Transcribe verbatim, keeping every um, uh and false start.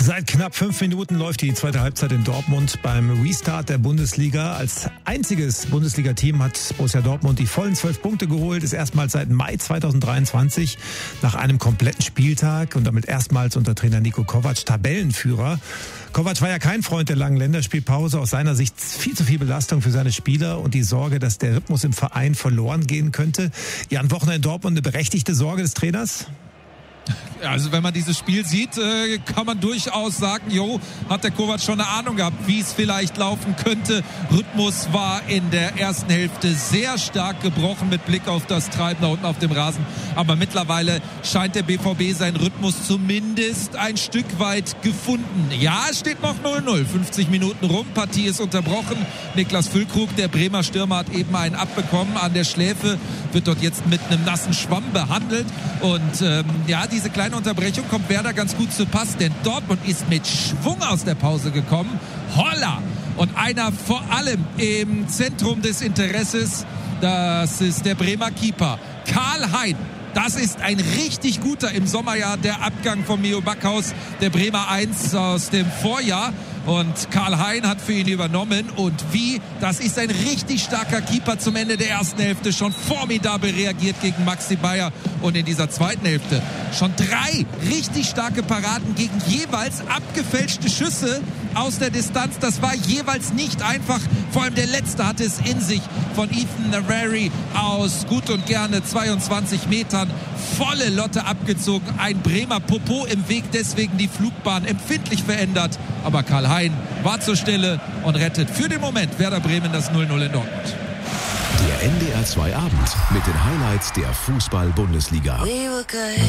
Seit knapp fünf Minuten läuft die zweite Halbzeit in Dortmund beim Restart der Bundesliga. Als einziges Bundesliga-Team hat Borussia Dortmund die vollen zwölf Punkte geholt. Ist erstmals seit Mai zweitausenddreiundzwanzig nach einem kompletten Spieltag und damit erstmals unter Trainer Niko Kovac Tabellenführer. Kovac war ja kein Freund der langen Länderspielpause. Aus seiner Sicht viel zu viel Belastung für seine Spieler und die Sorge, dass der Rhythmus im Verein verloren gehen könnte. Ja, ein Wochenende in Dortmund eine berechtigte Sorge des Trainers? Also wenn man dieses Spiel sieht, äh, kann man durchaus sagen, jo, hat der Kovac schon eine Ahnung gehabt, wie es vielleicht laufen könnte. Rhythmus war in der ersten Hälfte sehr stark gebrochen mit Blick auf das Treiben da unten auf dem Rasen. Aber mittlerweile scheint der B V B seinen Rhythmus zumindest ein Stück weit gefunden. Ja, es steht noch null null, fünfzig Minuten rum, Partie ist unterbrochen. Niklas Füllkrug, der Bremer Stürmer, hat eben einen abbekommen an der Schläfe, wird dort jetzt mit einem nassen Schwamm behandelt. Und ähm, ja, diese kleine Unterbrechung kommt Werder ganz gut zu Pass, denn Dortmund ist mit Schwung aus der Pause gekommen. Holla! Und einer vor allem im Zentrum des Interesses, das ist der Bremer Keeper, Karl-Hein. Das ist ein richtig guter im Sommerjahr, der Abgang von Mio Backhaus, der Bremer eins aus dem Vorjahr. Und Karl-Hein hat für ihn übernommen. Und wie? Das ist ein richtig starker Keeper zum Ende der ersten Hälfte. Schon formidabel reagiert gegen Maxi Bayer. Und in dieser zweiten Hälfte schon drei richtig starke Paraden gegen jeweils abgefälschte Schüsse aus der Distanz. Das war jeweils nicht einfach. Vor allem der letzte hatte es in sich von Ethan Nwaneri aus gut und gerne zweiundzwanzig Metern. Volle Lotte abgezogen. Ein Bremer Popo im Weg, deswegen die Flugbahn empfindlich verändert. Aber Karl-Hein war zur Stelle und rettet für den Moment Werder Bremen das null null in Dortmund. Der N D R zwei Abend mit den Highlights der Fußball-Bundesliga.